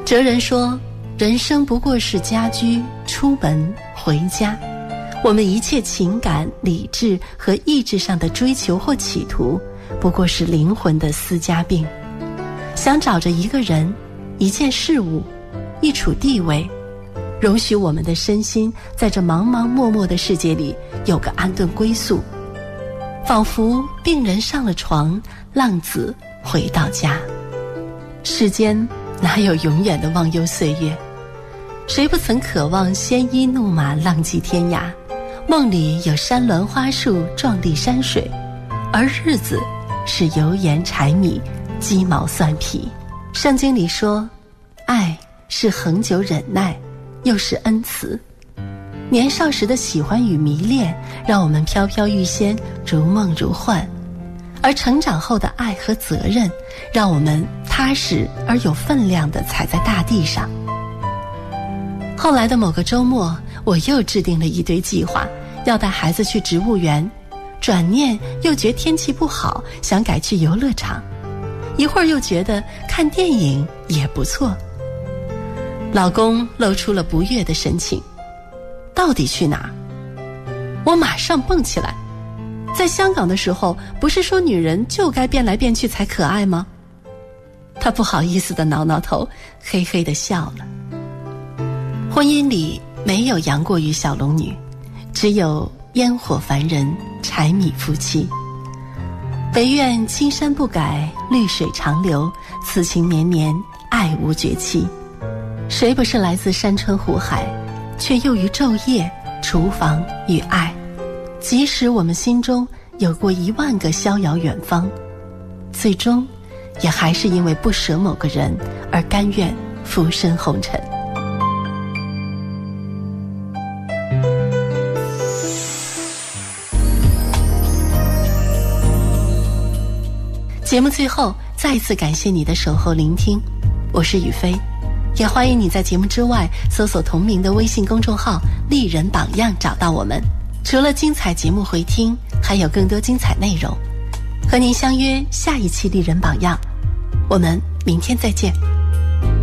哲人说，人生不过是家居、出门、回家。我们一切情感、理智和意志上的追求或企图，不过是灵魂的私家病。想找着一个人、一件事物、一处地位，容许我们的身心在这茫茫默默的世界里有个安顿归宿，仿佛病人上了床，浪子回到家。世间哪有永远的忘忧岁月？谁不曾渴望鲜衣怒马，浪迹天涯？梦里有山峦花树，壮丽山水，而日子是油盐柴米，鸡毛蒜皮。圣经里说，爱是恒久忍耐，又是恩慈。年少时的喜欢与迷恋，让我们飘飘欲仙，如梦如幻；而成长后的爱和责任，让我们踏实而有分量地踩在大地上。后来的某个周末，我又制定了一堆计划，要带孩子去植物园，转念又觉天气不好，想改去游乐场，一会儿又觉得看电影也不错。老公露出了不悦的神情，到底去哪儿？我马上蹦起来，在香港的时候，不是说女人就该变来变去才可爱吗？他不好意思地挠挠头，嘿嘿地笑了。婚姻里没有杨过与小龙女，只有烟火凡人，柴米夫妻。唯愿青山不改，绿水长流，此情绵绵，爱无绝期。谁不是来自山川湖海，却又于昼夜、厨房与爱？即使我们心中有过10000个逍遥远方，最终也还是因为不舍某个人而甘愿浮生红尘。节目最后再一次感谢你的守候聆听，我是雨飞，也欢迎你在节目之外搜索同名的微信公众号丽人榜样找到我们。除了精彩节目回听，还有更多精彩内容，和您相约下一期丽人榜样，我们明天再见。